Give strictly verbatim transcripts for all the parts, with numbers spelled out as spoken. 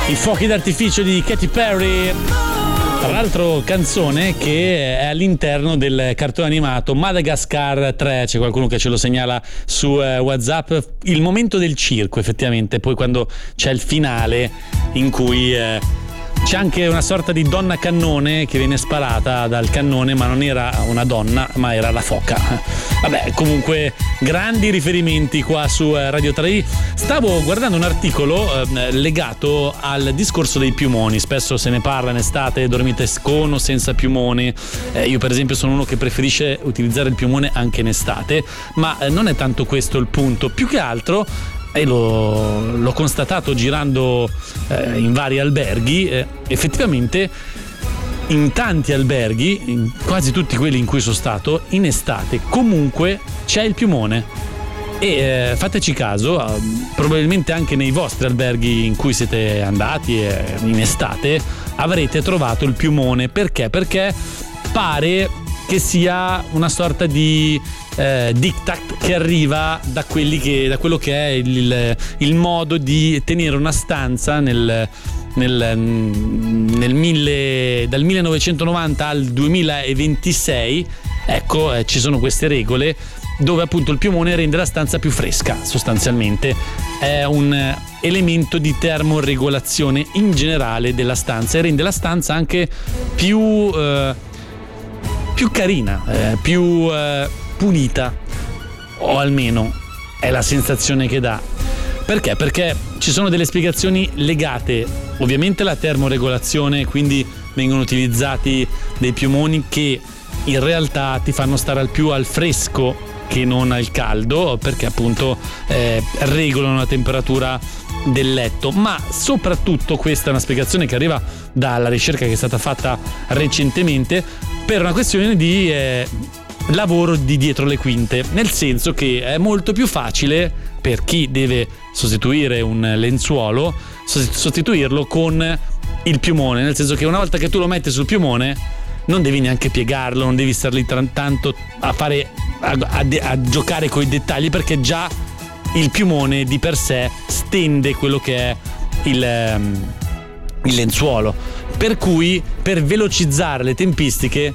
I fuochi d'artificio di Katy Perry. Tra l'altro canzone che è all'interno del cartone animato Madagascar tre, c'è qualcuno che ce lo segnala su eh, WhatsApp, il momento del circo effettivamente, poi quando c'è il finale in cui eh, c'è anche una sorta di donna cannone che viene sparata dal cannone, ma non era una donna, ma era la foca. Vabbè, comunque grandi riferimenti qua su Radio tre. Stavo guardando un articolo eh, legato al discorso dei piumoni. Spesso se ne parla in estate, dormite con o senza piumone. Eh, io per esempio sono uno che preferisce utilizzare il piumone anche in estate, ma eh, non è tanto questo il punto. Più che altro, e l'ho, l'ho constatato girando eh, in vari alberghi, eh, effettivamente in tanti alberghi, in quasi tutti quelli in cui sono stato, in estate comunque c'è il piumone. E eh, fateci caso, eh, probabilmente anche nei vostri alberghi in cui siete andati eh, in estate avrete trovato il piumone. Perché? Perché pare che sia una sorta di eh, diktat che arriva da quelli che da quello che è il, il modo di tenere una stanza nel, nel, nel mille, dal millenovecentonovanta al duemilaventisei. Ecco, eh, ci sono queste regole dove appunto il piumone rende la stanza più fresca. Sostanzialmente è un elemento di termoregolazione in generale della stanza e rende la stanza anche più eh, più carina, eh, più eh, pulita, o almeno è la sensazione che dà. Perché? Perché ci sono delle spiegazioni legate ovviamente alla termoregolazione, quindi vengono utilizzati dei piumoni che in realtà ti fanno stare al più al fresco che non al caldo, perché appunto eh, regolano la temperatura del letto. Ma soprattutto questa è una spiegazione che arriva dalla ricerca che è stata fatta recentemente per una questione di eh, lavoro di dietro le quinte, nel senso che è molto più facile per chi deve sostituire un lenzuolo sostituirlo con il piumone, nel senso che una volta che tu lo metti sul piumone non devi neanche piegarlo, non devi star lì tanto a fare a, a, a giocare coi dettagli, perché già il piumone di per sé stende quello che è il, um, il lenzuolo, per cui per velocizzare le tempistiche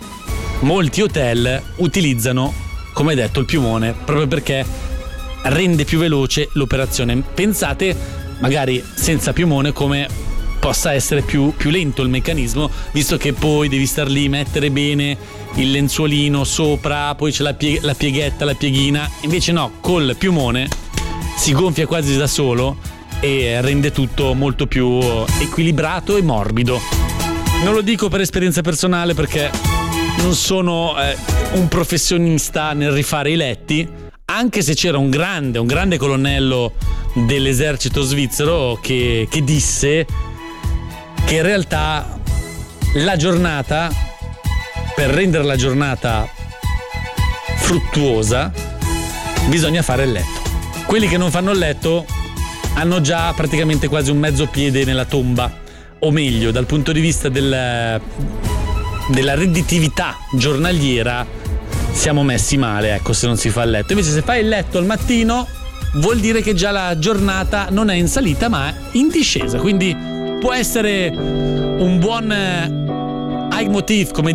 molti hotel utilizzano, come detto, il piumone proprio perché rende più veloce l'operazione. Pensate magari senza piumone come possa essere più, più lento il meccanismo, visto che poi devi star lì, mettere bene il lenzuolino sopra, poi c'è la, pie- la pieghetta, la pieghina. Invece no, col piumone si gonfia quasi da solo e rende tutto molto più equilibrato e morbido. Non lo dico per esperienza personale perché non sono eh, un professionista nel rifare i letti, anche se c'era un grande, un grande colonnello dell'esercito svizzero che, che disse che in realtà la giornata, per rendere la giornata fruttuosa, bisogna fare il letto. Quelli che non fanno il letto hanno già praticamente quasi un mezzo piede nella tomba, o meglio, dal punto di vista del, della redditività giornaliera siamo messi male, ecco, se non si fa il letto. Invece se fai il letto al mattino vuol dire che già la giornata non è in salita ma è in discesa, quindi può essere un buon leitmotiv, come